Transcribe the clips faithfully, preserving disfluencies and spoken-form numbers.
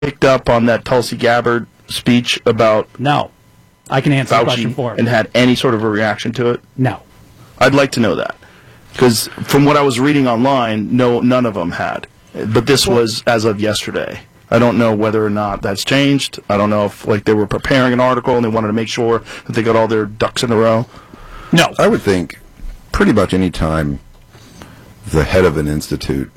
picked up on that Tulsi Gabbard speech about No. I can answer the question Fauci for him. and had any sort of a reaction to it? No. I'd like to know that. Because from what I was reading online, no, none of them had. But this was as of yesterday. I don't know whether or not that's changed. I don't know if like they were preparing an article and they wanted to make sure that they got all their ducks in a row. No. I would think pretty much any time the head of an institute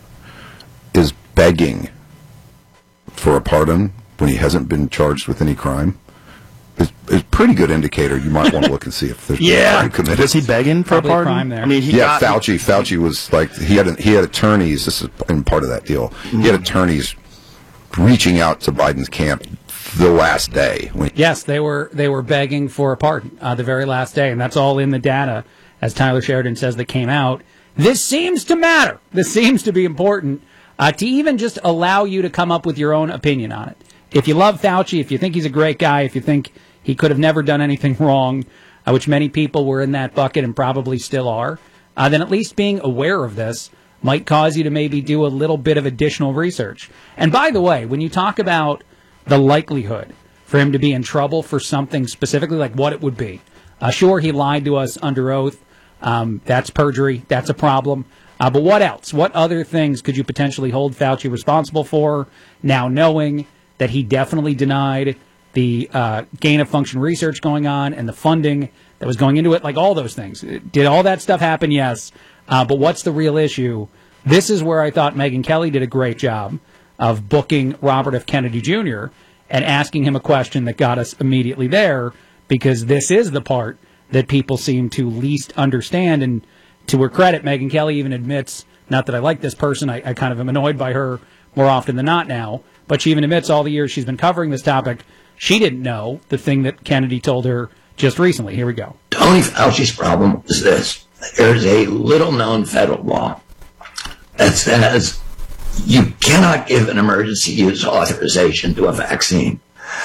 is begging for a pardon when he hasn't been charged with any crime is is a pretty good indicator. You might want to look and see if there's Yeah. a crime committed. Was he begging for Probably a a pardon? crime there. I mean, he Yeah, got, Fauci. Fauci was like he had he had attorneys. This is in part of that deal. He had attorneys reaching out to Biden's camp the last day. When Yes, they were they were begging for a pardon uh, the very last day, and that's all in the data, as Tyler Sheridan says, that came out. This seems to matter. This seems to be important uh, to even just allow you to come up with your own opinion on it. If you love Fauci, if you think he's a great guy, if you think he could have never done anything wrong, uh, which many people were in that bucket and probably still are, uh, then at least being aware of this might cause you to maybe do a little bit of additional research. And by the way, when you talk about the likelihood for him to be in trouble for something specifically, like what it would be, uh, sure, he lied to us under oath. Um, that's perjury. That's a problem. Uh, but what else? What other things could you potentially hold Fauci responsible for, now knowing that he definitely denied the uh, gain-of-function research going on and the funding that was going into it, like all those things? Did all that stuff happen? Yes. Uh, but what's the real issue? This is where I thought Megyn Kelly did a great job of booking Robert F. Kennedy Junior and asking him a question that got us immediately there, because this is the part that people seem to least understand. And to her credit, Megyn Kelly even admits, not that I like this person, I, I kind of am annoyed by her more often than not now, but she even admits all the years she's been covering this topic, she didn't know the thing that Kennedy told her just recently. Here we go. Tony Fauci's problem is this. There's a little-known federal law that says you cannot give an emergency use authorization to a vaccine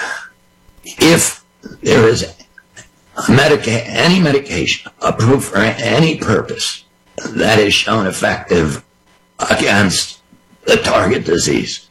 if there is a medica- any medication approved for any purpose that is shown effective against the target disease.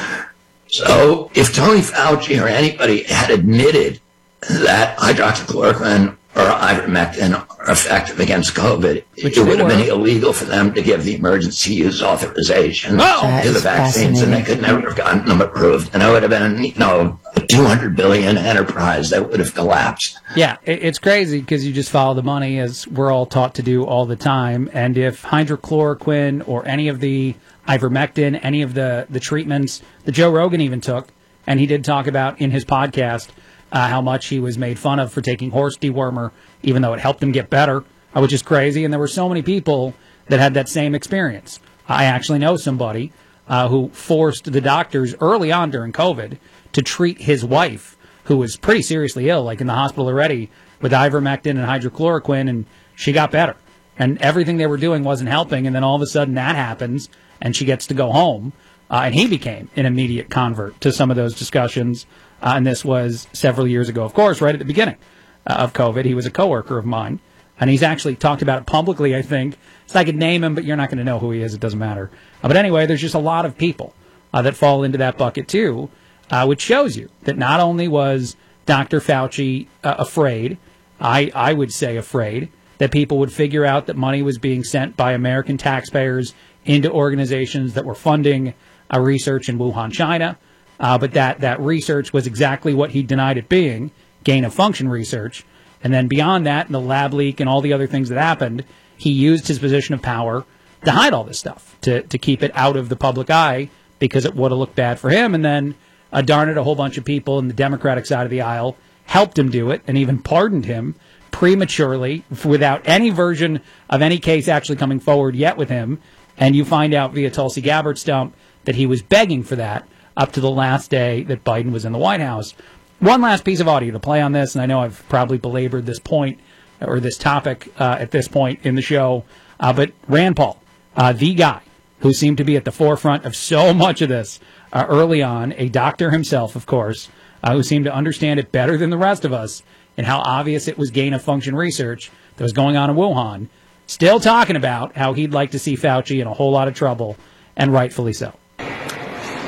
So if Tony Fauci or anybody had admitted that hydroxychloroquine or ivermectin are effective against COVID, Which it would have were. been illegal for them to give the emergency use authorization Oh! to the vaccines, and they could never have gotten them approved. And it would have been, you know, a two hundred billion dollars enterprise that would have collapsed. Yeah, it, it's crazy because you just follow the money, as we're all taught to do all the time. And if hydrochloroquine or any of the ivermectin, any of the, the treatments that Joe Rogan even took, and he did talk about in his podcast uh, how much he was made fun of for taking horse dewormer, even though it helped him get better, uh, which is crazy. And there were so many people that had that same experience. I actually know somebody uh, who forced the doctors early on during COVID to treat his wife, who was pretty seriously ill, like in the hospital already, with ivermectin and hydrochloroquine, and she got better. And everything they were doing wasn't helping, and then all of a sudden that happens, and she gets to go home. Uh, and he became an immediate convert to some of those discussions. Uh, and this was several years ago, of course, right at the beginning uh, of COVID. He was a coworker of mine, and he's actually talked about it publicly, I think. So I could name him, but you're not going to know who he is. It doesn't matter. Uh, but anyway, there's just a lot of people uh, that fall into that bucket, too, uh, which shows you that not only was Doctor Fauci uh, afraid, I, I would say afraid, that people would figure out that money was being sent by American taxpayers into organizations that were funding uh, research in Wuhan, China, uh, but that, that research was exactly what he denied it being, gain-of-function research. And then beyond that, and the lab leak and all the other things that happened, he used his position of power to hide all this stuff, to, to keep it out of the public eye, because it would have looked bad for him. And then, uh, darn it, a whole bunch of people in the Democratic side of the aisle helped him do it and even pardoned him prematurely without any version of any case actually coming forward yet with him. And you find out via Tulsi Gabbard stump that he was begging for that up to the last day that Biden was in the White House. One last piece of audio to play on this, and I know I've probably belabored this point or this topic uh, at this point in the show, uh, but Rand Paul, uh, the guy who seemed to be at the forefront of so much of this uh, early on, a doctor himself, of course, uh, who seemed to understand it better than the rest of us and how obvious it was gain-of-function research that was going on in Wuhan, still talking about how he'd like to see Fauci in a whole lot of trouble, and rightfully so.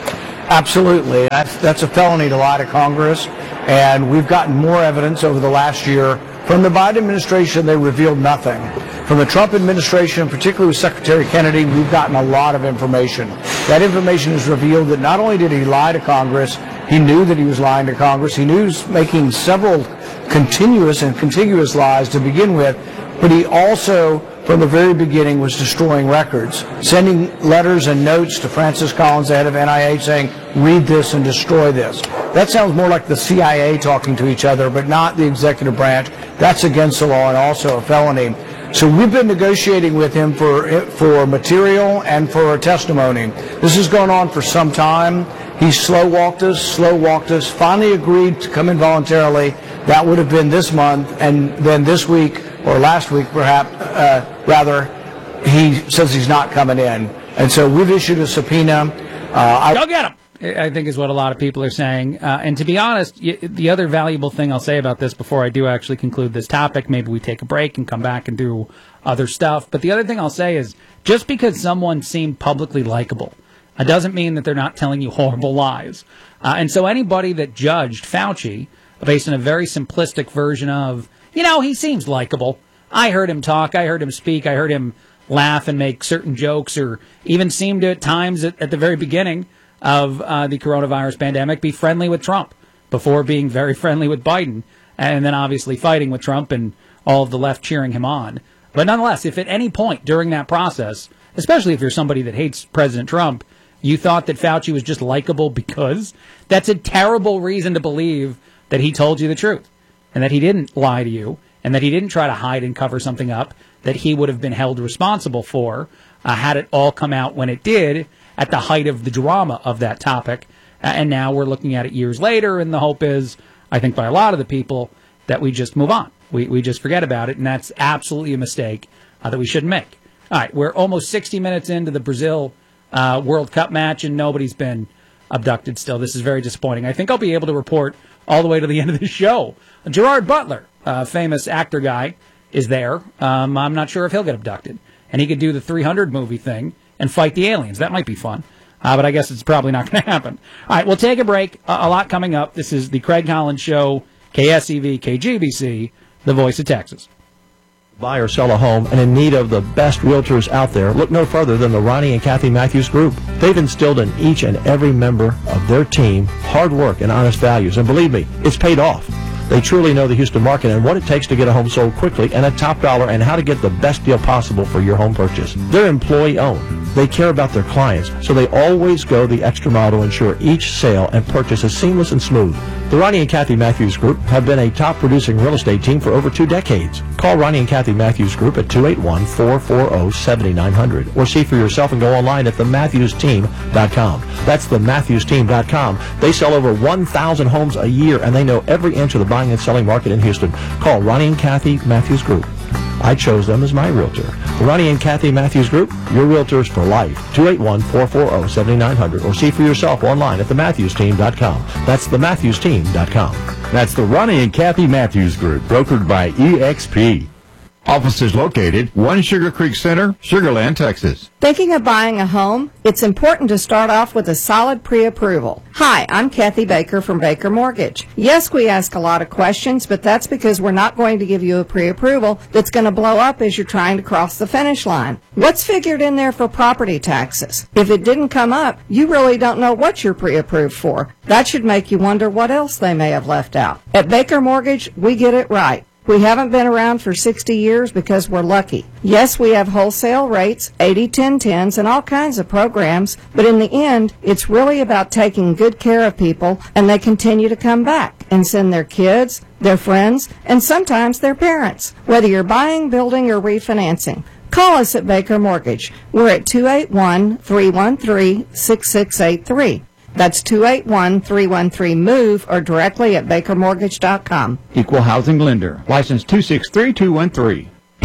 Absolutely. That's, that's a felony to lie to Congress, and we've gotten more evidence over the last year. From the Biden administration, they revealed nothing. From the Trump administration, particularly with Secretary Kennedy, we've gotten a lot of information. That information has revealed that not only did he lie to Congress, he knew that he was lying to Congress. He knew he was making several continuous and contiguous lies to begin with, but he also, from the very beginning, was destroying records, sending letters and notes to Francis Collins, the head of N I H, saying, read this and destroy this. That sounds more like the C I A talking to each other, but not the executive branch. That's against the law and also a felony. So we've been negotiating with him for for material and for testimony. This has gone on for some time. He slow-walked us, slow-walked us, finally agreed to come in voluntarily. That would have been this month, and then this week, or last week perhaps, uh, rather, he says he's not coming in. And so we've issued a subpoena. Uh, I- Go get him! I think is what a lot of people are saying. Uh, and to be honest, y- the other valuable thing I'll say about this before I do actually conclude this topic, maybe we take a break and come back and do other stuff. But the other thing I'll say is just because someone seemed publicly likable, it doesn't mean that they're not telling you horrible lies. Uh, and so anybody that judged Fauci based on a very simplistic version of, you know, he seems likable. I heard him talk. I heard him speak. I heard him laugh and make certain jokes, or even seemed to at times at, at the very beginning of uh, the coronavirus pandemic be friendly with Trump before being very friendly with Biden, and then obviously fighting with Trump and all of the left cheering him on. But nonetheless, if at any point during that process, especially if you're somebody that hates President Trump, you thought that Fauci was just likable because, that's a terrible reason to believe that he told you the truth and that he didn't lie to you and that he didn't try to hide and cover something up that he would have been held responsible for uh, had it all come out when it did at the height of the drama of that topic. Uh, and now we're looking at it years later, and the hope is, I think by a lot of the people, that we just move on. We we just forget about it, and that's absolutely a mistake uh, that we shouldn't make. All right, we're almost sixty minutes into the Brazil uh, World Cup match, and nobody's been abducted still. This is very disappointing. I think I'll be able to report all the way to the end of the show. Gerard Butler, a famous actor guy, is there. Um, I'm not sure if he'll get abducted. And he could do the three hundred movie thing and fight the aliens. That might be fun. Uh, but I guess it's probably not going to happen. All right, we'll take a break. Uh, a lot coming up. This is the Craig Collins Show, K S E V, K G B C, the voice of Texas. Buy or sell a home and in need of the best realtors out there, look no further than the Ronnie and Kathy Matthews Group. They've instilled in each and every member of their team hard work and honest values. And believe me, it's paid off. They truly know the Houston market and what it takes to get a home sold quickly and at top dollar, and how to get the best deal possible for your home purchase. They're employee-owned. They care about their clients, so they always go the extra mile to ensure each sale and purchase is seamless and smooth. The Ronnie and Kathy Matthews Group have been a top-producing real estate team for over two decades. Call Ronnie and Kathy Matthews Group at two eight one, four four zero, seven nine zero zero or see for yourself and go online at the matthews team dot com. That's the matthews team dot com. They sell over one thousand homes a year, and they know every inch of the buying and selling market in Houston. Call Ronnie and Kathy Matthews Group. I chose them as my realtor. The Ronnie and Kathy Matthews Group, your realtors for life. two eight one, four four zero, seven nine zero zero or see for yourself online at the matthews team dot com. That's the matthews team dot com. That's the Ronnie and Kathy Matthews Group, brokered by E X P. Offices located one Sugar Creek Center, Sugar Land, Texas. Thinking of buying a home? It's important to start off with a solid pre-approval. Hi, I'm Kathy Baker from Baker Mortgage. Yes, we ask a lot of questions, but that's because we're not going to give you a pre-approval that's going to blow up as you're trying to cross the finish line. What's figured in there for property taxes? If it didn't come up, you really don't know what you're pre-approved for. That should make you wonder what else they may have left out. At Baker Mortgage, we get it right. We haven't been around for sixty years because we're lucky. Yes, we have wholesale rates, eighty ten tens, and all kinds of programs, but in the end, it's really about taking good care of people, and they continue to come back and send their kids, their friends, and sometimes their parents, whether you're buying, building, or refinancing. Call us at Baker Mortgage. We're at two eight one, three one three, six six eight three. That's two eight one, three one three, MOVE or directly at baker mortgage dot com. Equal housing lender. License two six three two one three.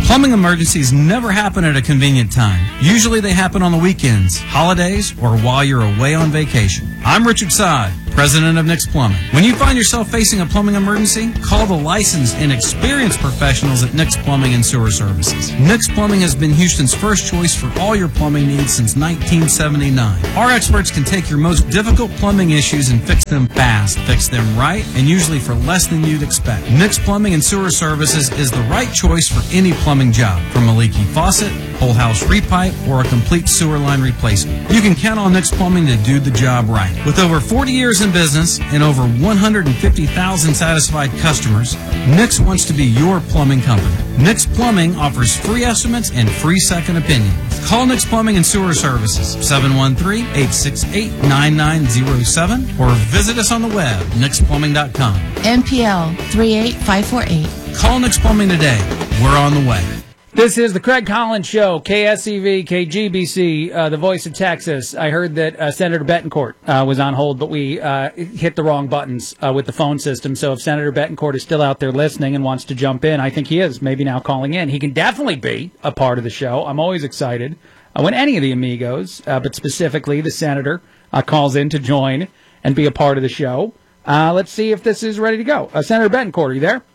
Plumbing emergencies never happen at a convenient time. Usually they happen on the weekends, holidays, or while you're away on vacation. I'm Richard Sod, president of Nick's Plumbing. When you find yourself facing a plumbing emergency, call the licensed and experienced professionals at Nick's Plumbing and Sewer Services. Nick's Plumbing has been Houston's first choice for all your plumbing needs since nineteen seventy-nine. Our experts can take your most difficult plumbing issues and fix them fast, fix them right, and usually for less than you'd expect. Nick's Plumbing and Sewer Services is the right choice for any plumbing job, from a leaky faucet, whole house repipe, or a complete sewer line replacement. You can count on Nick's Plumbing to do the job right. With over forty years in business and over one hundred fifty thousand satisfied customers, Nick's wants to be your plumbing company. Nick's Plumbing offers free estimates and free second opinions. Call Nick's Plumbing and Sewer Services, seven one three, eight six eight, nine nine zero seven, or visit us on the web, nix plumbing dot com. N P L three eight five four eight. Call Nick's Plumbing today. We're on the way. This is the Craig Collins Show, K S E V, K G B C, uh, the voice of Texas. I heard that uh, Senator Betancourt uh, was on hold, but we uh, hit the wrong buttons uh, with the phone system. So if Senator Betancourt is still out there listening and wants to jump in, I think he is, maybe now calling in. He can definitely be a part of the show. I'm always excited uh, when any of the amigos, uh, but specifically the senator, uh, calls in to join and be a part of the show. Uh, let's see if this is ready to go. Uh, Senator Betancourt, are you there?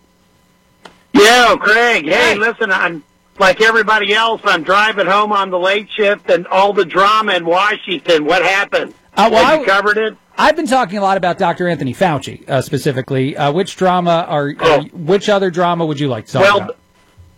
Yo, Craig. Hey, listen, I'm like everybody else. I'm driving home on the late shift and all the drama in Washington. What happened? Uh, well, Have you I, covered it? I've been talking a lot about Doctor Anthony Fauci, uh, specifically. Uh, which drama are, Oh. are, which other drama would you like to talk Well, about?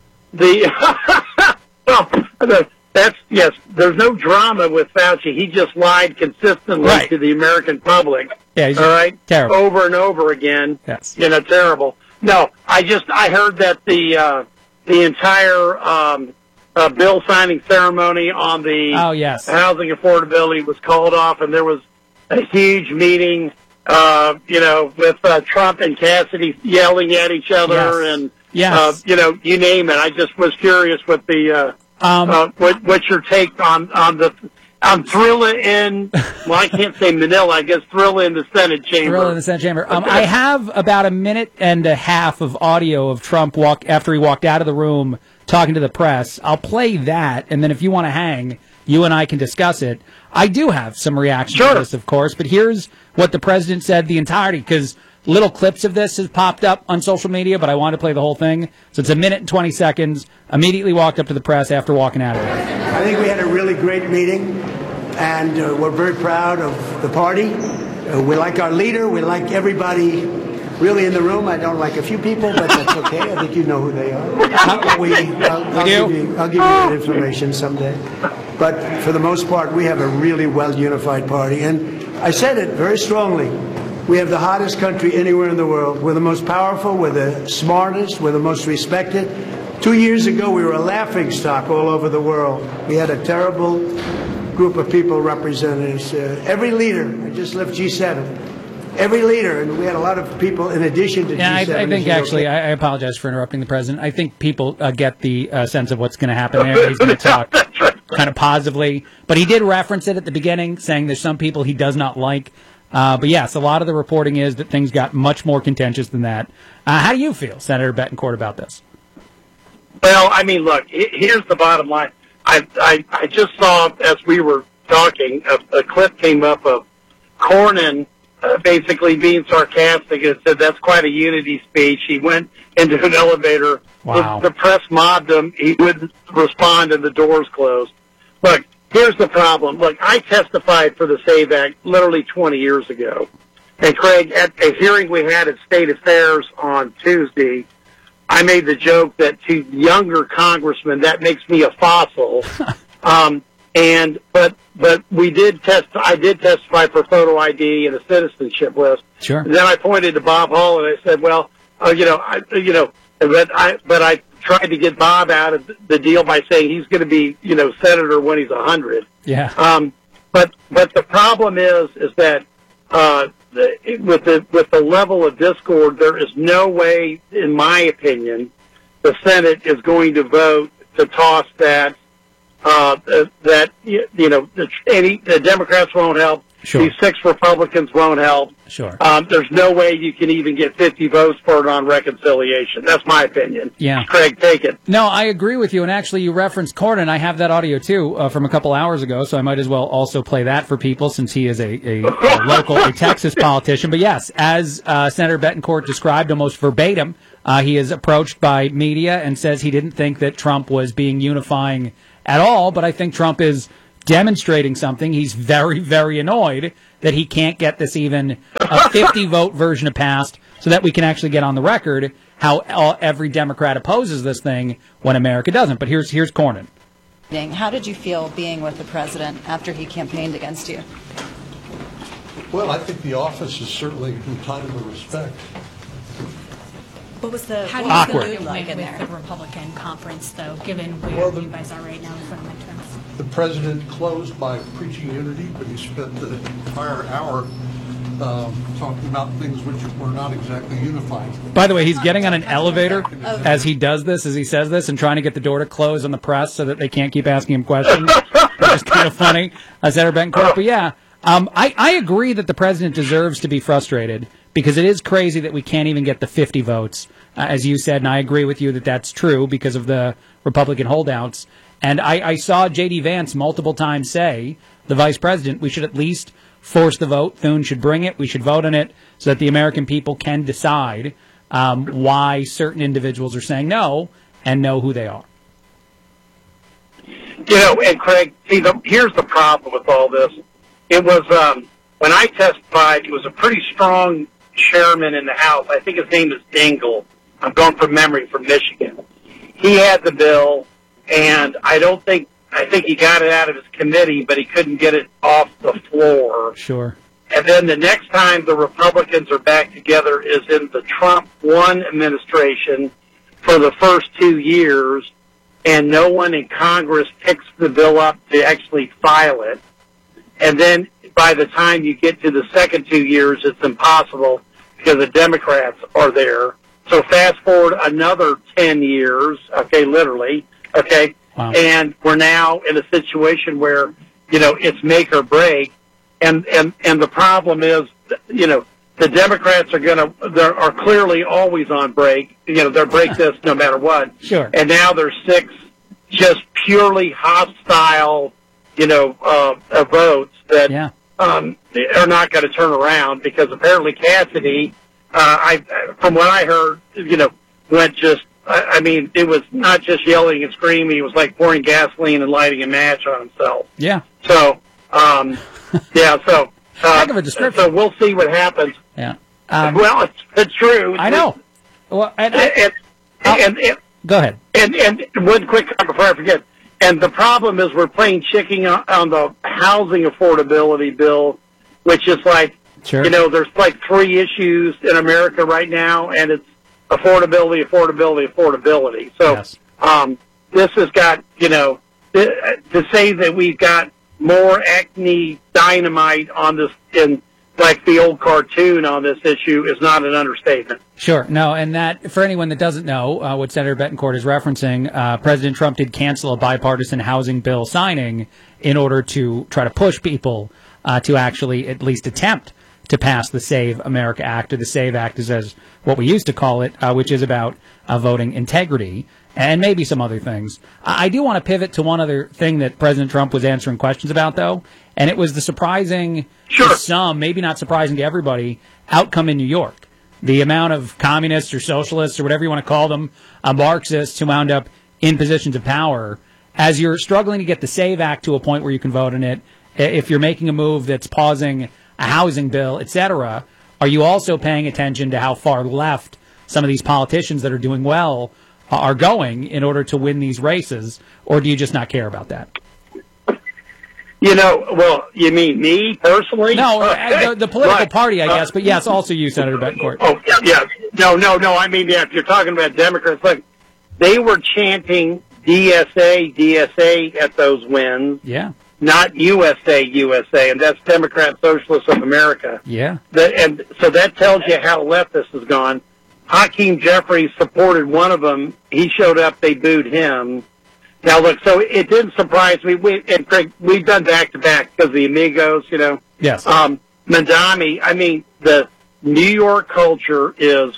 the well, the, that's yes. There's no drama with Fauci. He just lied consistently Right. to the American public. Yeah, he's all right, terrible. over and over again. Yes. You know, terrible. No, I just I heard that the uh, the entire um, uh, bill signing ceremony on the Oh, yes. housing affordability was called off, and there was a huge meeting. Uh, you know, with uh, Trump and Cassidy yelling at each other, Yes. and Yes. uh, you know, you name it. I just was curious what the uh, Um, uh, what what's your take on on the on Thrilla in? Well, I can't say Manila. I guess Thrilla in the Senate chamber. Thriller in the Senate chamber. Um, I have about a minute and a half of audio of Trump walk after he walked out of the room talking to the press. I'll play that, and then if you want to hang, you and I can discuss it. I do have some reaction Sure. to this, of course, but here's what the president said the entirety, because little clips of this has popped up on social media, but I wanted to play the whole thing. So it's a minute and twenty seconds. Immediately walked up to the press after walking out of there. I think we had a really great meeting, and uh, we're very proud of the party. Uh, we like our leader. We like everybody really in the room. I don't like a few people, but that's okay. I think you know who they are. Uh, we, I'll, I'll, We do? give you, I'll give you that information someday. But for the most part, we have a really well-unified party. And I said it very strongly. We have the hottest country anywhere in the world. We're the most powerful. We're the smartest. We're the most respected. Two years ago, we were a laughing stock all over the world. We had a terrible group of people representing us. Uh, every leader, I just left G seven, every leader, and we had a lot of people in addition to Yeah, I, G seven. I think as you know. actually, I, I apologize for interrupting the president. I think people uh, get the uh, sense of what's going to happen there. He's going to talk kind of positively, but he did reference it at the beginning, saying there's some people he does not like. Uh, but yes, a lot of the reporting is that things got much more contentious than that. Uh, how do you feel, Senator Betancourt, about this? Well, I mean, look, he- here's the bottom line. I, I, I just saw, as we were talking, a, a clip came up of Cornyn uh, basically being sarcastic and said that's quite a unity speech. He went into an elevator. Wow. The, the press mobbed him. He wouldn't respond and the doors closed. Look, here's the problem. Look, I testified for the SAVE Act literally twenty years ago. And, Craig, at a hearing we had at State Affairs on Tuesday, I made the joke that to younger congressmen, that makes me a fossil. um, and but but we did test. I did testify for photo I D and a citizenship list. Sure. And then I pointed to Bob Hall and I said, "Well, uh, you know, I, you know, but I but I tried to get Bob out of the deal by saying he's going to be, you know, senator when he's a hundred." Yeah. Um, but but the problem is is that uh, the, with the with the level of discord, there is no way, in my opinion, the Senate is going to vote to toss that. Uh, that you know, any the Democrats won't help. Sure. These six Republicans won't help. Sure. Um, there's no way you can even get fifty votes for it on reconciliation. That's my opinion. Yeah. Craig, take it. No, I agree with you. And actually, you referenced Cornyn. I have that audio, too, uh, from a couple hours ago, so I might as well also play that for people since he is a, a, a local, a Texas politician. But yes, as uh, Senator Betancourt described almost verbatim, uh, he is approached by media and says he didn't think that Trump was being unifying at all, but I think Trump is demonstrating something. He's very, very annoyed that he can't get this even a fifty-vote version of passed so that we can actually get on the record how all, every Democrat opposes this thing when America doesn't. But here's here's Cornyn. How did you feel being with the president after he campaigned against you? Well, I think the office is certainly entitled to respect. What was the How do what you was feel the mood you like went in with there? the Republican conference, though, given where Well, the- you guys are right now in front of midterms? The president closed by preaching unity, but he spent the entire hour um, talking about things which were not exactly unifying. By the way, he's getting on an elevator as he does this, as he says this, and trying to get the door to close on the press so that they can't keep asking him questions, which is kind of funny, uh, Senator Betancourt. But yeah, um, I, I agree that the president deserves to be frustrated because it is crazy that we can't even get the fifty votes, uh, as you said, and I agree with you that that's true because of the Republican holdouts. And I, I saw J D. Vance multiple times say, the vice president, we should at least force the vote. Thune should bring it. We should vote on it so that the American people can decide um, why certain individuals are saying no and know who they are. You know, and Craig, see, the, here's the problem with all this. It was, um, when I testified, it was a pretty strong chairman in the House. I think his name is Dingell. I'm going from memory from Michigan. He had the bill, and I don't think, I think he got it out of his committee, but he couldn't get it off the floor. Sure. And then the next time the Republicans are back together is in the Trump one administration for the first two years, and no one in Congress picks the bill up to actually file it. And then by the time you get to the second two years, it's impossible because the Democrats are there. So fast forward another ten years, okay, literally, okay, wow. And we're now in a situation where, you know, it's make or break. And, and, and the problem is, you know, the Democrats are going to, they are clearly always on break. You know, they'll break this no matter what. Sure. And now there's six just purely hostile, you know, uh, uh, votes that yeah. um, are not going to turn around because apparently Cassidy, uh, I, from what I heard, you know, went just, I, I mean, it was not just yelling and screaming. It was like pouring gasoline and lighting a match on himself. Yeah. So, um, yeah, so, uh, Heck of a description. so we'll see what happens. Yeah. Um, well, it's, it's true. I know. Well, and, I, And, and, and, go ahead. and, and one quick comment before I forget. And the problem is we're playing chicken on, on the housing affordability bill, which is like, Sure. you know, there's like three issues in America right now, and it's affordability, affordability, affordability. So Yes. um, this has got, you know, th- to say that we've got more acne dynamite on this, in like the old cartoon on this issue, is not an understatement. Sure. No, and that, for anyone that doesn't know uh, what Senator Betancourt is referencing, uh, President Trump did cancel a bipartisan housing bill signing in order to try to push people uh, to actually at least attempt to pass the Save America Act, or the SAVE Act is as what we used to call it, uh, which is about uh, voting integrity and maybe some other things. I, I do want to pivot to one other thing that President Trump was answering questions about, though, and it was the surprising, Sure. to some, maybe not surprising to everybody, outcome in New York. The amount of communists or socialists or whatever you want to call them, uh, Marxists who wound up in positions of power. As you're struggling to get the SAVE Act to a point where you can vote on it, if you're making a move that's pausing a housing bill, et cetera, are you also paying attention to how far left some of these politicians that are doing well are going in order to win these races, or do you just not care about that? You know, well, you mean me personally? No, Okay. the, the political Right. party, I Uh, guess, but yes, also you, Senator Betancourt. Oh, yeah, yeah. No, no, no. I mean, yeah, if you're talking about Democrats, look, they were chanting D S A, D S A at those wins, Yeah, not U S A, U S A, and that's Democrat Socialists of America. yeah, That, and so that tells you how left this has gone. Hakeem Jeffries supported one of them. He showed up. They booed him. Now, look, so it didn't surprise me. We, and Craig, we've done back-to-back because the Amigos, you know. Yes. Um, Mandami, I mean, the New York culture is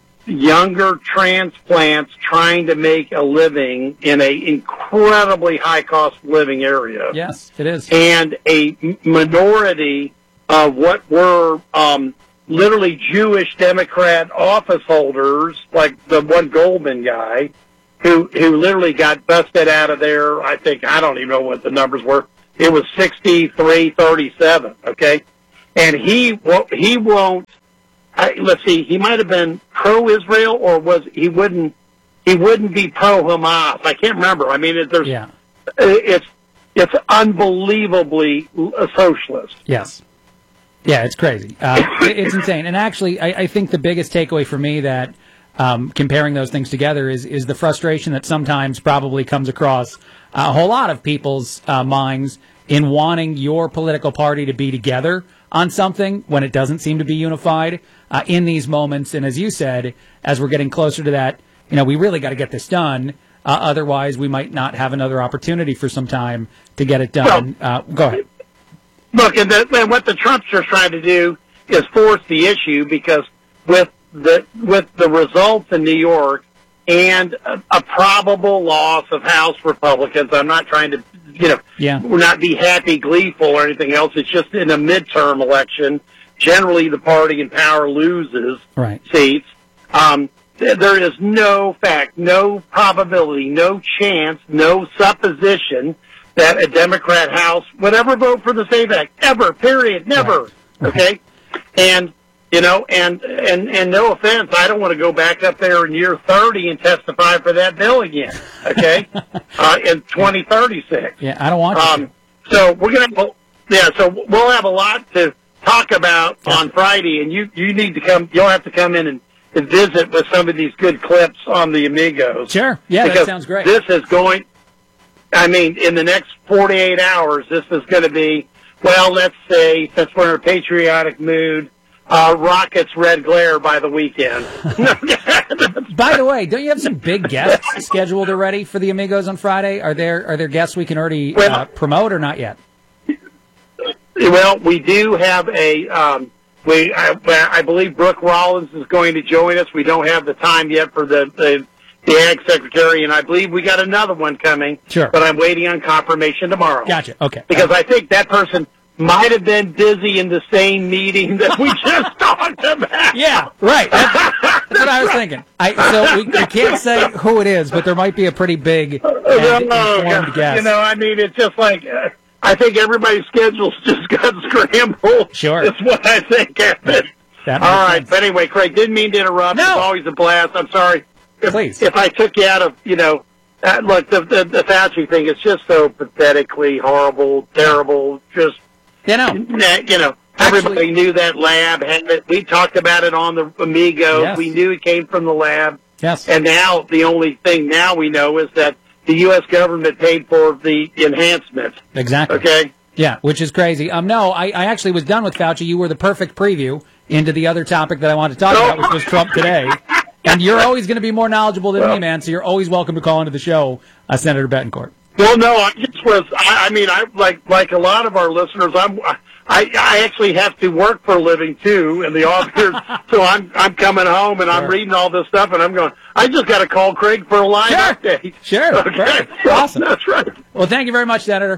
younger transplants trying to make a living in a incredibly high cost living area. Yes, it is. And a minority of what were um, literally Jewish Democrat office holders, like the one Goldman guy, who who literally got busted out of there. I think, I don't even know what the numbers were. It was sixty-three thirty-seven, okay? And he wo- he won't, I, let's see, he might have been pro-Israel, or was he wouldn't he wouldn't be pro-Hamas. I can't remember. I mean, it, there's Yeah. it's it's unbelievably a socialist. Yes. Yeah, it's crazy. Uh, it- it's insane. And actually, I, I think the biggest takeaway for me that um, comparing those things together is is the frustration that sometimes probably comes across a whole lot of people's uh, minds in wanting your political party to be together on something when it doesn't seem to be unified uh, in these moments. And as you said, as we're getting closer to that, you know, we really got to get this done. Uh, otherwise, we might not have another opportunity for some time to get it done. Uh, go ahead. Look, and, the, and what the Trumps are trying to do is force the issue, because with the with the results in New York and a, a probable loss of House Republicans, I'm not trying to, you know, Yeah. we're not be happy, gleeful, or anything else. It's just in a midterm election, generally the party in power loses Right. seats. Um, th- there is no fact, no probability, no chance, no supposition that a Democrat House would ever vote for the SAVE Act, ever, period, never, okay? And, you know, and, and, and no offense, I don't want to go back up there in year thirty and testify for that bill again, okay, uh, in twenty thirty-six. Yeah, I don't want you Um, so we're going to, yeah, so we'll have a lot to talk about on Friday, and you, you need to come, you'll have to come in and, and visit with some of these good clips on the Amigos. Sure, yeah, that Because sounds great. This is going, I mean, in the next forty-eight hours, this is going to be, well, let's say, since we're in a patriotic mood, uh, Rockets Red Glare by the weekend. By the way, don't you have some big guests scheduled already for the Amigos on Friday? Are there are there guests we can already uh, promote or not yet? Well, we do have a, um, we, I, I believe Brooke Rollins is going to join us. We don't have the time yet for the, the, the Ag Secretary, and I believe we got another one coming. Sure. But I'm waiting on confirmation tomorrow. Gotcha. Okay. Because I think that person might have been busy in the same meeting that we just talked about. Yeah, right. That's, that's what I was thinking. I, so we, we can't say who it is, but there might be a pretty big and Oh, informed guest. you know, I mean, it's just like, uh, I think everybody's schedules just got scrambled. Sure. That's what I think happened. That All makes right, sense. but anyway, Craig, didn't mean to interrupt. No. It's always a blast. I'm sorry. If, Please. If I took you out of, you know, uh, look, the, the, the Fauci thing is just so pathetically horrible, terrible, just, you know, you know, everybody knew that lab. Had it, we talked about it on the Amigos. Yes. We knew it came from the lab. Yes. And now the only thing now we know is that the U S government paid for the enhancement. Exactly. Okay? Yeah, which is crazy. Um, no, I, I actually was done with Fauci. You were the perfect preview into the other topic that I wanted to talk about, which was Trump today. And you're always going to be more knowledgeable than me, man, so you're always welcome to call into the show, uh, Senator Betancourt. Well, no, I just was, I, I mean, I like like a lot of our listeners, I'm, I, I actually have to work for a living, too, in the office. So I'm I'm coming home, and I'm Sure. reading all this stuff, and I'm going, I just got to call Craig for a live Sure. update. Sure. Okay. Perfect. Awesome. That's right. Well, thank you very much, Senator.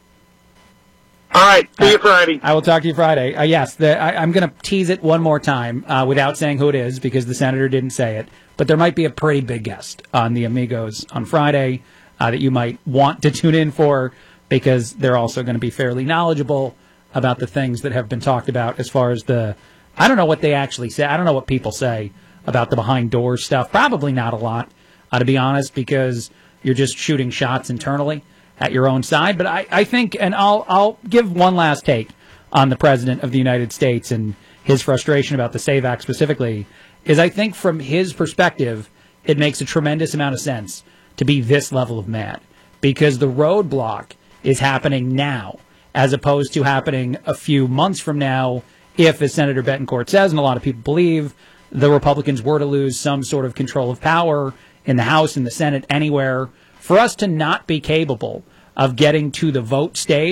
All right. See you Friday. I will talk to you Friday. Uh, yes, the, I, I'm going to tease it one more time uh, without saying who it is because the senator didn't say it. But there might be a pretty big guest on the Amigos on Friday uh, that you might want to tune in for because they're also going to be fairly knowledgeable about the things that have been talked about as far as the, I don't know what they actually say. I don't know what people say about the behind doors stuff. Probably not a lot, uh, to be honest, because you're just shooting shots internally at your own side. But I, I think, and I'll I'll give one last take on the President of the United States and his frustration about the SAVE Act specifically, is I think from his perspective, it makes a tremendous amount of sense to be this level of mad. Because the roadblock is happening now, as opposed to happening a few months from now, if, as Senator Betancourt says, and a lot of people believe, the Republicans were to lose some sort of control of power in the House, in the Senate, anywhere. For us to not be capable of getting to the vote stage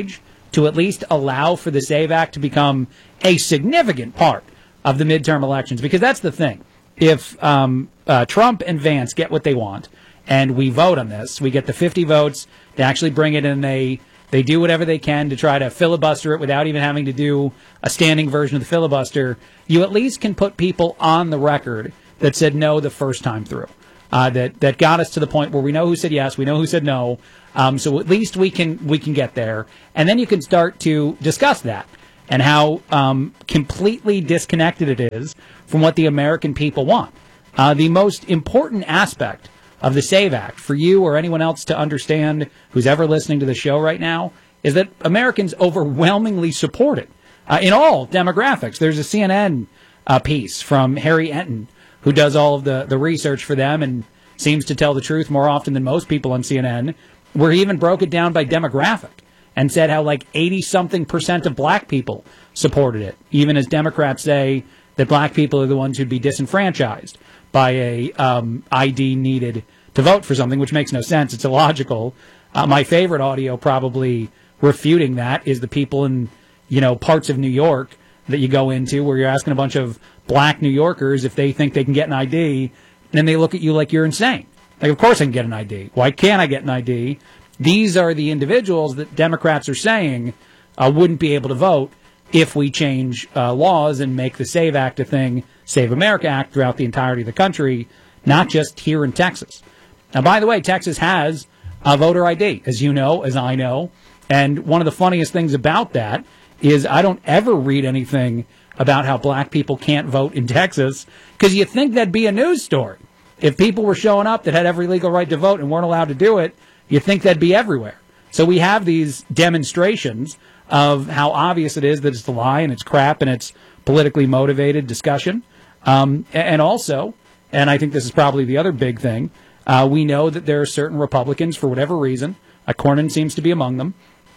to at least allow for the SAVE Act to become a significant part of the midterm elections. Because that's the thing. If um, uh, Trump and Vance get what they want, and we vote on this, we get the fifty votes to actually bring it in, they they do whatever they can to try to filibuster it without even having to do a standing version of the filibuster, you at least can put people on the record that said no the first time through. Uh, that that got us to the point where we know who said yes, we know who said no. Um, so at least we can we can get there, and then you can start to discuss that and how um, completely disconnected it is from what the American people want. Uh, the most important aspect of the SAVE Act for you or anyone else to understand who's ever listening to the show right now is that Americans overwhelmingly support it uh, in all demographics. There's a C N N uh, piece from Harry Enton, who does all of the, the research for them and seems to tell the truth more often than most people on C N N, where he even broke it down by demographic and said how like eighty-something percent of black people supported it, even as Democrats say that black people are the ones who'd be disenfranchised by a um, I D needed to vote for something, which makes no sense. It's illogical. Uh, my favorite audio probably refuting that is the people in, you know, parts of New York that you go into where you're asking a bunch of black New Yorkers if they think they can get an I D, and they look at you like you're insane. Like, of course I can get an I D. Why can't I get an I D? These are the individuals that Democrats are saying uh, wouldn't be able to vote if we change uh, laws and make the SAVE Act a thing, Save America Act, throughout the entirety of the country, not just here in Texas. Now, by the way, Texas has a voter I D, as you know, as I know. And one of the funniest things about that is I don't ever read anything about how black people can't vote in Texas, because you think that'd be a news story. If people were showing up that had every legal right to vote and weren't allowed to do it, you think that'd be everywhere. So we have these demonstrations of how obvious it is that it's a lie and it's crap and it's politically motivated discussion. Um, and also, and I think this is probably the other big thing, uh, we know that there are certain Republicans, for whatever reason, uh, Cornyn seems to be among them,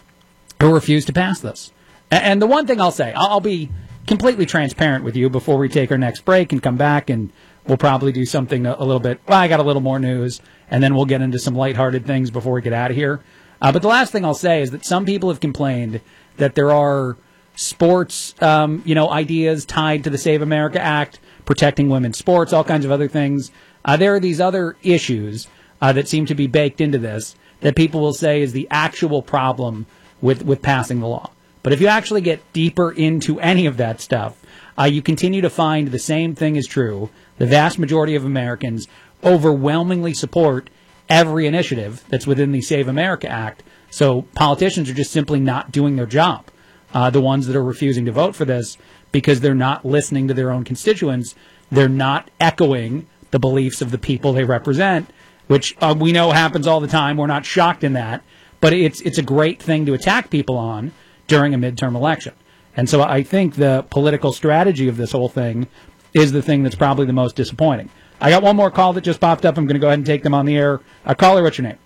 who refuse to pass this. And, and the one thing I'll say, I'll, I'll be completely transparent with you before we take our next break and come back, and we'll probably do something a, a little bit, well, I got a little more news, and then we'll get into some lighthearted things before we get out of here. Uh, but the last thing I'll say is that some people have complained that there are sports, um, you know, ideas tied to the Save America Act, protecting women's sports, all kinds of other things. Uh, there are these other issues uh, that seem to be baked into this that people will say is the actual problem with, with passing the law. But if you actually get deeper into any of that stuff, uh, you continue to find the same thing is true. The vast majority of Americans overwhelmingly support every initiative that's within the Save America Act. So politicians are just simply not doing their job. Uh, the ones that are refusing to vote for this because they're not listening to their own constituents. They're not echoing the beliefs of the people they represent, which uh, we know happens all the time. We're not shocked in that. But it's it's a great thing to attack people on during a midterm election. And so I think the political strategy of this whole thing is the thing that's probably the most disappointing. I got one more call that just popped up. I'm going to go ahead and take them on the air. Uh, caller, what's your name?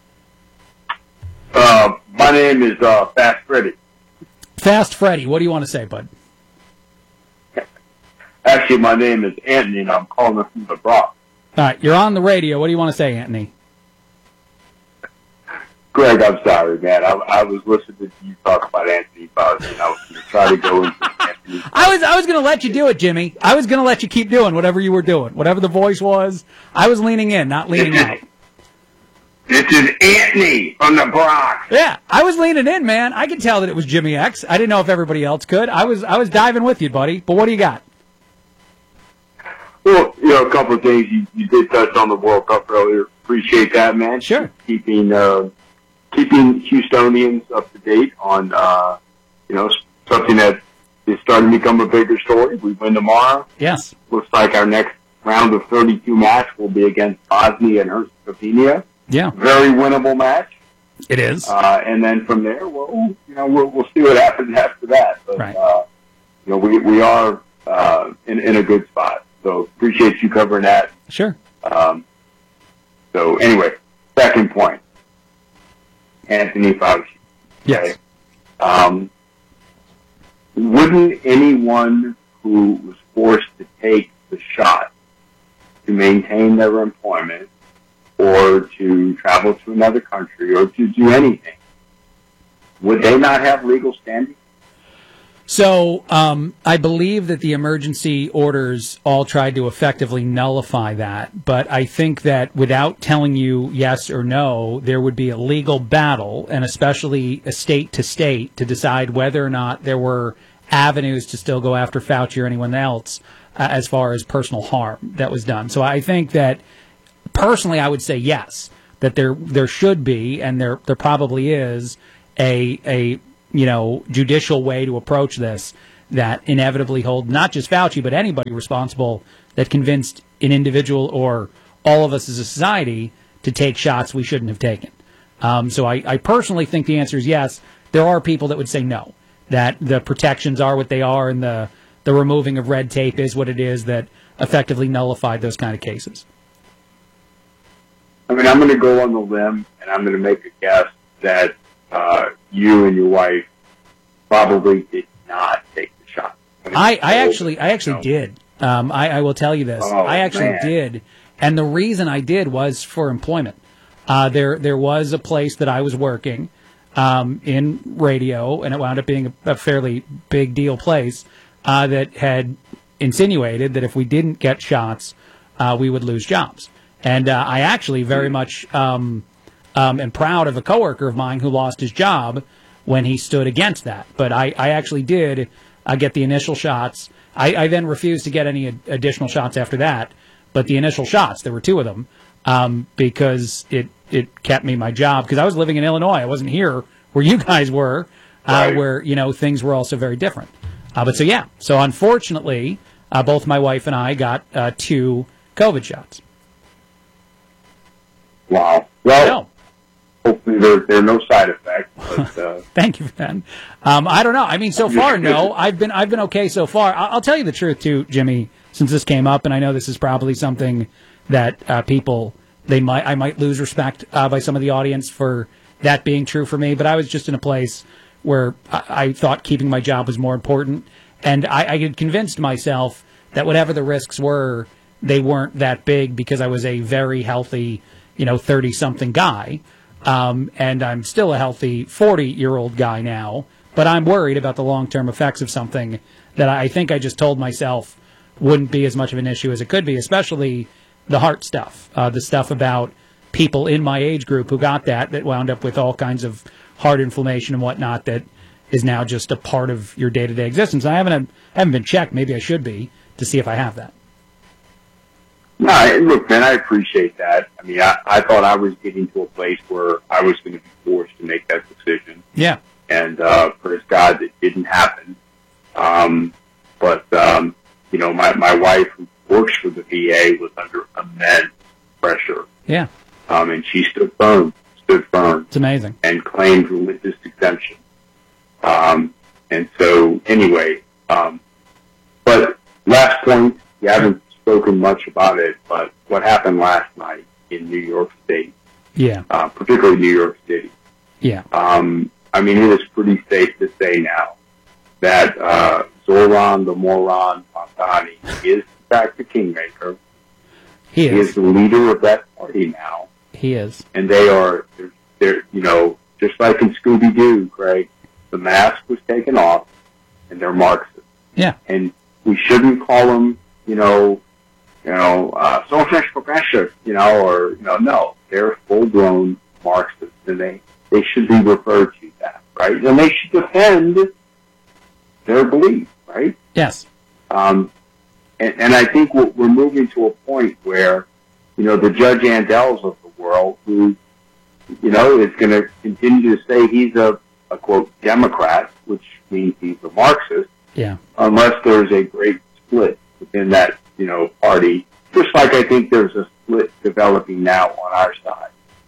Uh, my name is uh, Fast Freddy. Fast Freddy, what do you want to say, bud? Actually, my name is Anthony, and I'm calling from the Bronx. All right, you're on the radio. What do you want to say, Anthony? Greg, I'm sorry, man. I, I was listening to you talk about Anthony Fauci, and I was going to try to go into Anthony Fauci. I was I was going to let you do it, Jimmy. I was going to let you keep doing whatever you were doing, whatever the voice was. I was leaning in, not leaning out. This is Anthony from the Bronx. Yeah, I was leaning in, man. I could tell that it was Jimmy X. I didn't know if everybody else could. I was I was diving with you, buddy. But what do you got? Well, you know, a couple of things. You, you did touch on the World Cup earlier. Appreciate that, man. Sure. Keeping uh, keeping Houstonians up to date on, uh, you know, something that is starting to become a bigger story. We win tomorrow. Yes. Looks like our next round of thirty-two match will be against Bosnia and Herzegovina. Yeah. Very winnable match. It is. Uh, and then from there, well, you know, we'll, we'll see what happens after that. But, right. uh, you know, we, we are, uh, in, in a good spot. So appreciate you covering that. Sure. Um, so anyway, second point. Anthony Fauci. Yes. Okay? Um, wouldn't anyone who was forced to take the shot to maintain their employment or to travel to another country or to do anything, would they not have legal standing? So um, I believe that the emergency orders all tried to effectively nullify that, but I think that without telling you yes or no, there would be a legal battle, and especially a state to state, to decide whether or not there were avenues to still go after Fauci or anyone else uh, as far as personal harm that was done. So I think that personally I would say yes, that there there should be, and there there probably is, a a you know, judicial way to approach this that inevitably hold not just Fauci, but anybody responsible that convinced an individual or all of us as a society to take shots we shouldn't have taken. Um, so I, I personally think the answer is yes. There are people that would say no, that the protections are what they are and the, the removing of red tape is what it is that effectively nullified those kind of cases. I mean, I'm going to go on the limb, and I'm going to make a guess that Uh, you and your wife probably did not take the shot. I, I actually, I actually did. Um, I, I will tell you this. Oh, I actually man. did, and the reason I did was for employment. Uh, there, there was a place that I was working um, in radio, and it wound up being a, a fairly big deal place uh, that had insinuated that if we didn't get shots, uh, we would lose jobs. And uh, I actually very much. Um, Um, and proud of a coworker of mine who lost his job when he stood against that. But I, I actually did uh, get the initial shots. I, I then refused to get any ad- additional shots after that. But the initial shots, there were two of them, um, because it, it kept me my job. Because I was living in Illinois. I wasn't here where you guys were, uh, Right. where, you know, things were also very different. Uh, but so, yeah. So, unfortunately, uh, both my wife and I got uh, two COVID shots. Wow. Well, hopefully there, there are no side effects. But, uh, Thank you, Ben. Um, I don't know. I mean, so far, no. I've been I've been okay so far. I'll, I'll tell you the truth too, Jimmy. Since this came up, and I know this is probably something that uh, people they might I might lose respect uh, by some of the audience for that being true for me. But I was just in a place where I, I thought keeping my job was more important, and I, I had convinced myself that whatever the risks were, they weren't that big because I was a very healthy, you know, thirty-something guy. Um, and I'm still a healthy forty-year-old guy now, but I'm worried about the long-term effects of something that I think I just told myself wouldn't be as much of an issue as it could be, especially the heart stuff, uh, the stuff about people in my age group who got that, that wound up with all kinds of heart inflammation and whatnot that is now just a part of your day-to-day existence. I haven't, I haven't been checked. Maybe I should be to see if I have that. No, look, man, I appreciate that. I mean, I, I thought I was getting to a place where I was going to be forced to make that decision. Yeah. And uh, praise God, it didn't happen. Um, but, um, you know, my, my wife, who works for the V A, was under immense pressure. Yeah. Um, and she stood firm, stood firm. It's amazing. And claimed religious exemption. Um, and so, anyway, um, but last point, you haven't spoken much about it, but what happened last night in New York State, Yeah. uh, particularly New York City, Yeah. um, I mean, it is pretty safe to say now that uh, Zoran the Moron Montani is, in fact, the kingmaker. He is. is the leader of that party now. He is. And they are, they're, they're you know, just like in Scooby-Doo, Craig, the mask was taken off, and they're Marxists. Yeah. And we shouldn't call them, you know, you know, uh, socialist progressive, you know, or, you know, no, they're full-blown Marxists, and they, they should be referred to that, right? And they should defend their belief, right? Yes. Um, and, and I think we're, we're moving to a point where, you know, the Judge Andels of the world, who, you know, is going to continue to say he's a, a, quote, Democrat, which means he's a Marxist, Yeah. unless there's a great split within that, you know, party, just like I think there's a split developing now on our side.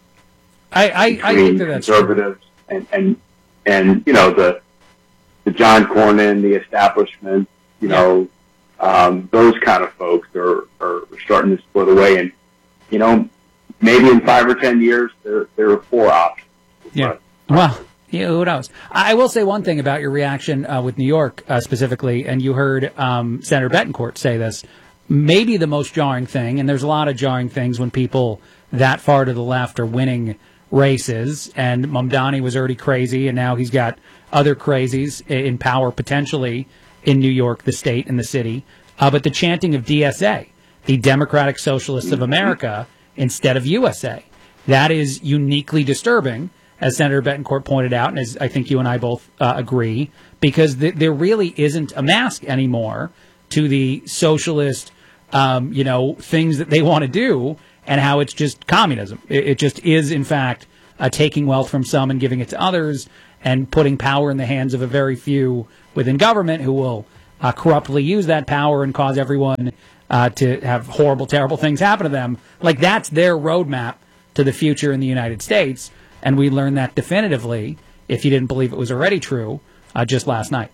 I, I, I think that that's true. Conservatives and, and, and, you know, the, the John Cornyn, the establishment, you know, um, those kind of folks are, are starting to split away. And, you know, maybe in five or ten years, there, there are four options. Yeah. Well, yeah, who knows? I will say one thing about your reaction uh, with New York uh, specifically, and you heard um, Senator Betancourt say this, maybe the most jarring thing, and there's a lot of jarring things when people that far to the left are winning races, and Mamdani was already crazy, and now he's got other crazies in power potentially in New York, the state and the city. Uh, but the chanting of D S A, the Democratic Socialists of America, instead of U S A, that is uniquely disturbing, as Senator Betancourt pointed out, and as I think you and I both uh, agree, because th- there really isn't a mask anymore to the socialist, um, you know, things that they want to do, and how it's just communism. It, it just is, in fact, uh, taking wealth from some and giving it to others, and putting power in the hands of a very few within government who will uh, corruptly use that power and cause everyone uh, to have horrible, terrible things happen to them. Like, that's their roadmap to the future in the United States, and we learned that definitively, if you didn't believe it was already true, uh, just last night.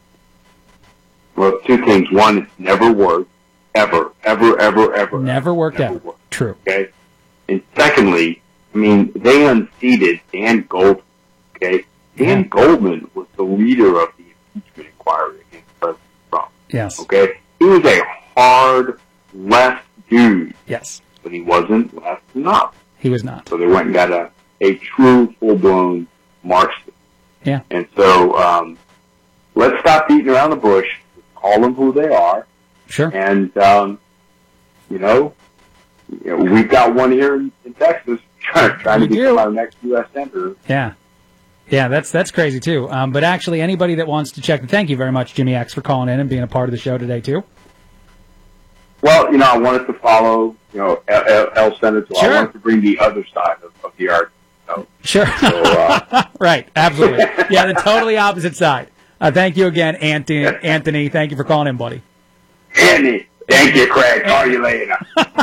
Well, two things. One, it's never worked, ever, ever, ever, ever. Never worked never out. Worked, True. Okay? And secondly, I mean, they unseated Dan Goldman, okay? Dan Yeah. Goldman was the leader of the impeachment inquiry against President Trump. Yes. Okay? He was a hard left dude. Yes. But he wasn't left enough. He was not. So they went and got a, a true, full-blown Marxist. Yeah. And so um, let's stop beating around the bush. Call them who they are. Sure. And, um, you know, you know, we've got one here in, in Texas trying, trying to We become do. our next U S senator. Yeah. Yeah, that's that's crazy, too. Um, but actually, anybody that wants to check, thank you very much, Jimmy X, for calling in and being a part of the show today, too. Well, you know, I wanted to follow, you know, El, El Senator. Sure. I wanted to bring the other side of, of the argument. So, Sure. So, uh, right, absolutely. Yeah, the totally opposite side. Uh, thank you again, Anthony. Anthony, thank you for calling in, buddy. Andy, thank you, Craig. Call you later.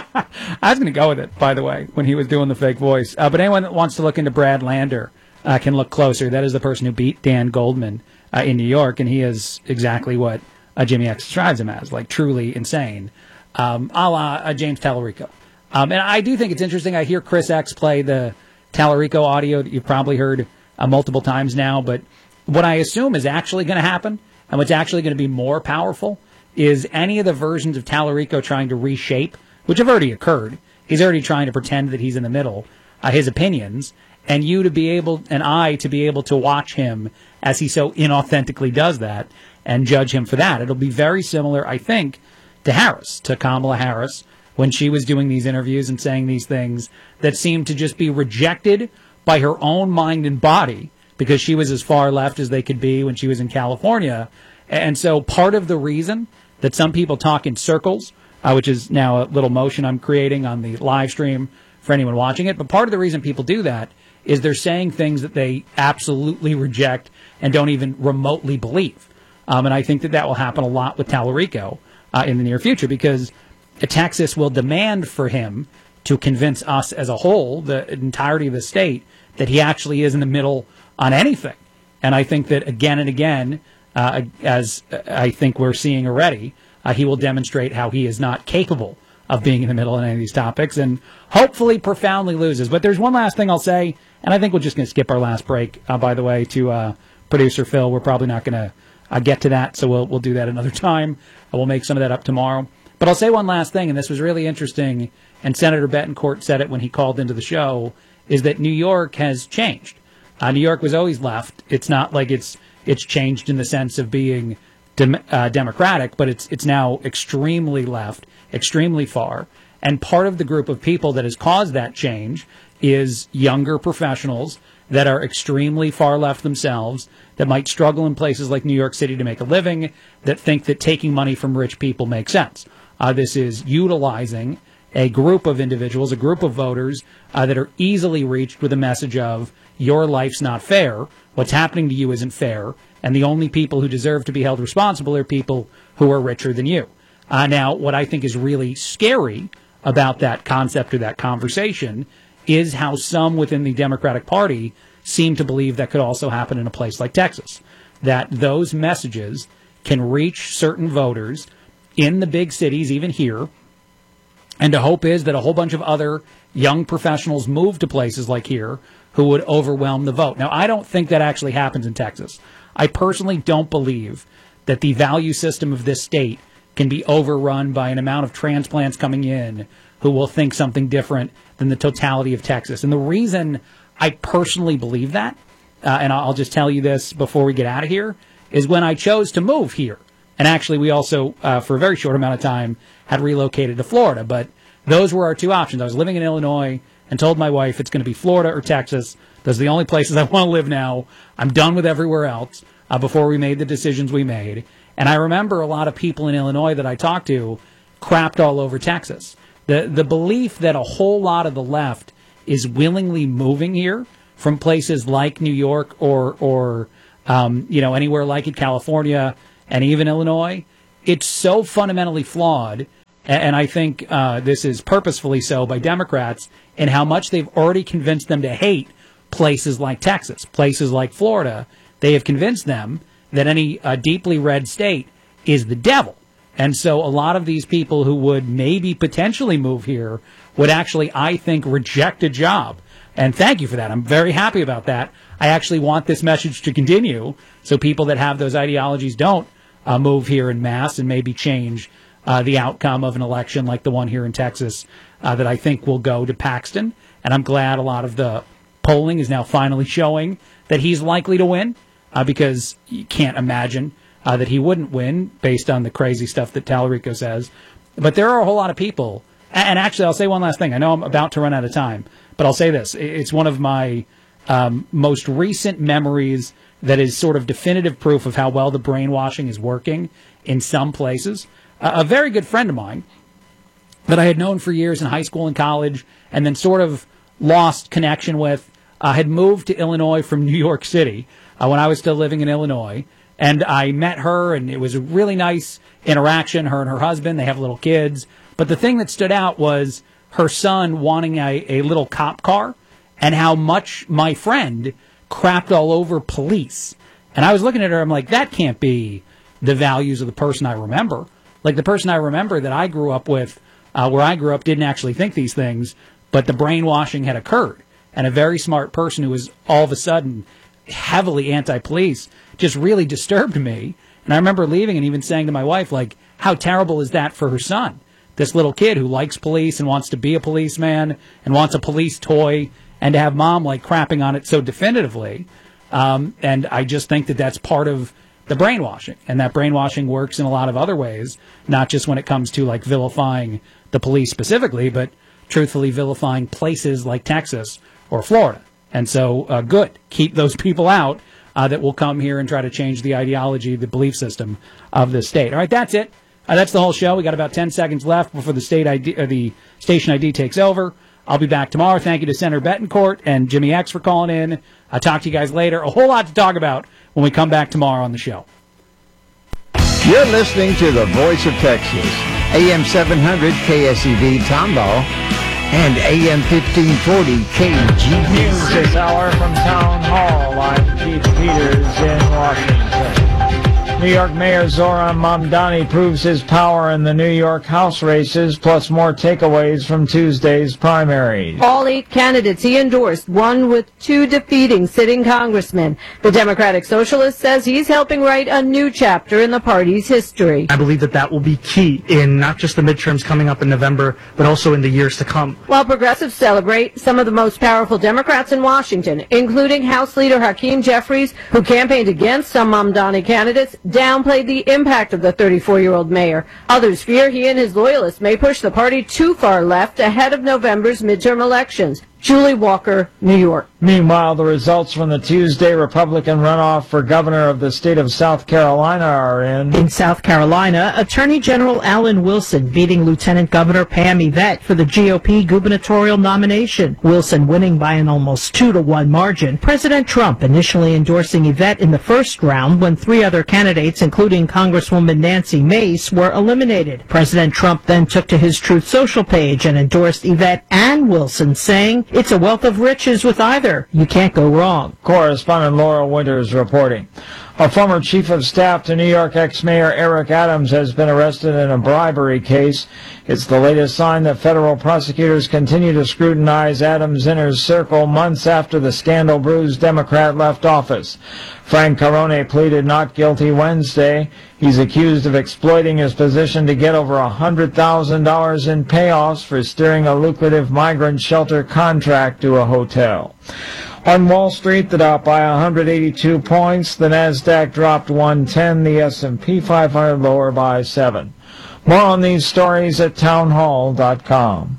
I was going to go with it, by the way, when he was doing the fake voice. Uh, but anyone that wants to look into Brad Lander uh, can look closer. That is the person who beat Dan Goldman uh, in New York, and he is exactly what uh, Jimmy X describes him as, like truly insane, um, a la uh, James Tallarico. Um, and I do think it's interesting. I hear Chris X play the Tallarico audio that you've probably heard uh, multiple times now, but what I assume is actually going to happen, and what's actually going to be more powerful, is any of the versions of Tallarico trying to reshape, which have already occurred. He's already trying to pretend that he's in the middle, uh, his opinions, and you to be able, and I to be able to watch him as he so inauthentically does that and judge him for that. It'll be very similar, I think, to Harris, to Kamala Harris, when she was doing these interviews and saying these things that seemed to just be rejected by her own mind and body, because she was as far left as they could be when she was in California. And so part of the reason that some people talk in circles, uh, which is now a little motion I'm creating on the live stream for anyone watching it, but part of the reason people do that is they're saying things that they absolutely reject and don't even remotely believe. Um, and I think that that will happen a lot with Tallarico uh, in the near future, because Texas will demand for him to convince us as a whole, the entirety of the state, that he actually is in the middle on anything. And I think that again and again, uh, as I think we're seeing already, uh, he will demonstrate how he is not capable of being in the middle on any of these topics, and hopefully profoundly loses. But there's one last thing I'll say, and I think we're just going to skip our last break, uh, by the way, to uh, producer Phil. We're probably not going to uh, get to that, so we'll, we'll do that another time. Uh, we'll make some of that up tomorrow. But I'll say one last thing, and this was really interesting, and Senator Betancourt said it when he called into the show, is that New York has changed. Uh, New York was always left. It's not like it's it's changed in the sense of being dem- uh, democratic, but it's it's now extremely left, extremely far. And part of the group of people that has caused that change is younger professionals that are extremely far left themselves, that might struggle in places like New York City to make a living, that think that taking money from rich people makes sense. Uh, this is utilizing a group of individuals, a group of voters uh, that are easily reached with a message of, your life's not fair, what's happening to you isn't fair, and the only people who deserve to be held responsible are people who are richer than you. Uh, now, what I think is really scary about that concept or that conversation is how some within the Democratic Party seem to believe that could also happen in a place like Texas, that those messages can reach certain voters in the big cities, even here, and the hope is that a whole bunch of other young professionals move to places like here who would overwhelm the vote. Now, I don't think that actually happens in Texas. I personally don't believe that the value system of this state can be overrun by an amount of transplants coming in who will think something different than the totality of Texas. And the reason I personally believe that, uh, and I'll just tell you this before we get out of here, is when I chose to move here. And actually, we also, uh, for a very short amount of time, had relocated to Florida. But those were our two options. I was living in Illinois and told my wife it's going to be Florida or Texas. Those are the only places I want to live now. I'm done with everywhere else uh, before we made the decisions we made. And I remember a lot of people in Illinois that I talked to crapped all over Texas. The the belief that a whole lot of the left is willingly moving here from places like New York or or um, you know anywhere like it, California and even Illinois, it's so fundamentally flawed. And I think uh, this is purposefully so by Democrats in how much they've already convinced them to hate places like Texas, places like Florida. They have convinced them that any uh, deeply red state is the devil. And so a lot of these people who would maybe potentially move here would actually, I think, reject a job. And thank you for that. I'm very happy about that. I actually want this message to continue so people that have those ideologies don't uh, move here en masse and maybe change uh, the outcome of an election like the one here in Texas uh, that I think will go to Paxton. And I'm glad a lot of the polling is now finally showing that he's likely to win uh, because you can't imagine Uh, that he wouldn't win based on the crazy stuff that Tallarico says. But there are a whole lot of people. And actually, I'll say one last thing. I know I'm about to run out of time, but I'll say this. It's one of my um, most recent memories that is sort of definitive proof of how well the brainwashing is working in some places. Uh, a very good friend of mine that I had known for years in high school and college and then sort of lost connection with uh, had moved to Illinois from New York City uh, when I was still living in Illinois. And I met her, and it was a really nice interaction, her and her husband. They have little kids. But the thing that stood out was her son wanting a, a little cop car and how much my friend crapped all over police. And I was looking at her, I'm like, that can't be the values of the person I remember. Like the person I remember that I grew up with, uh, where I grew up, didn't actually think these things, but the brainwashing had occurred. And a very smart person who was all of a sudden heavily anti-police just really disturbed me. And I remember leaving and even saying to my wife, like, how terrible is that for her son? This little kid who likes police and wants to be a policeman and wants a police toy, and to have mom, like, crapping on it so definitively. Um, and I just think that that's part of the brainwashing. And that brainwashing works in a lot of other ways, not just when it comes to, like, vilifying the police specifically, but truthfully vilifying places like Texas or Florida. And so, uh, good. Keep those people out uh, that will come here and try to change the ideology, the belief system of the state. All right, that's it. Uh, that's the whole show. We got about ten seconds left before the state I D, or the station I D takes over. I'll be back tomorrow. Thank you to Senator Betancourt and Jimmy X for calling in. I'll talk to you guys later. A whole lot to talk about when we come back tomorrow on the show. You're listening to the Voice of Texas, A M seven hundred K S E V Tomball and A M fifteen forty K G B. News this hour from Town Hall. I'm Keith Peters in Washington. New York Mayor Zoran Mamdani proves his power in the New York House races, plus more takeaways from Tuesday's primaries. All eight candidates he endorsed, one with two defeating sitting congressmen. The Democratic Socialist says he's helping write a new chapter in the party's history. I believe that that will be key in not just the midterms coming up in November, but also in the years to come. While progressives celebrate, some of the most powerful Democrats in Washington, including House Leader Hakeem Jeffries, who campaigned against some Mamdani candidates, downplayed the impact of the thirty-four-year-old mayor. Others fear he and his loyalists may push the party too far left ahead of November's midterm elections. Julie Walker, New York. Meanwhile, the results from the Tuesday Republican runoff for governor of the state of South Carolina are in. In South Carolina, Attorney General Alan Wilson beating Lieutenant Governor Pam Yvette for the G O P gubernatorial nomination. Wilson winning by an almost two to one margin. President Trump initially endorsing Yvette in the first round when three other candidates, including Congresswoman Nancy Mace, were eliminated. President Trump then took to his Truth Social page and endorsed Yvette and Wilson, saying, "It's a wealth of riches with either. You can't go wrong." Correspondent Laura Winters reporting. A former chief of staff to New York ex-mayor Eric Adams has been arrested in a bribery case. It's the latest sign that federal prosecutors continue to scrutinize Adams' inner circle months after the scandal-bruised Democrat left office. Frank Carone pleaded not guilty Wednesday. He's accused of exploiting his position to get over one hundred thousand dollars in payoffs for steering a lucrative migrant shelter contract to a hotel. On Wall Street, the Dow by one hundred eighty-two points, the Nasdaq dropped one ten, the S and P five hundred lower by seven. More on these stories at townhall dot com.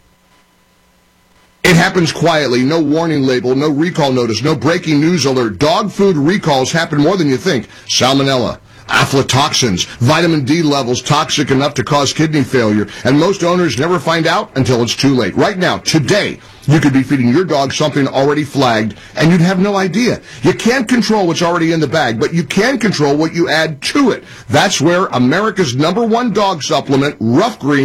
It happens quietly, no warning label, no recall notice, no breaking news alert. Dog food recalls happen more than you think. Salmonella, aflatoxins, vitamin D levels toxic enough to cause kidney failure, and most owners never find out until it's too late. Right now, today, you could be feeding your dog something already flagged, and you'd have no idea. You can't control what's already in the bag, but you can control what you add to it. That's where America's number one dog supplement, Rough Green,